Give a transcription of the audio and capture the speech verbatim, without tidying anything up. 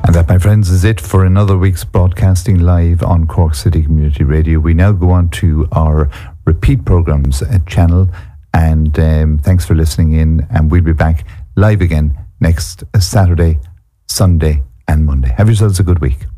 And that, my friends, is it for another week's broadcasting live on Cork City Community Radio. We now go on to our repeat programmes channel, and um, thanks for listening in, and we'll be back live again next Saturday, Sunday and Monday. Have yourselves a good week.